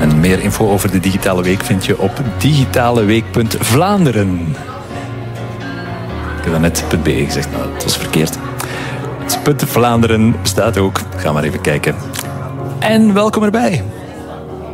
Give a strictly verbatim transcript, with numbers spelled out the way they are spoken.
En meer info over de Digitale Week vind je op digitaleweek punt vlaanderen. Ik heb net .be gezegd, nou, dat was verkeerd. Het .vlaanderen bestaat ook. Ga maar even kijken. En welkom erbij.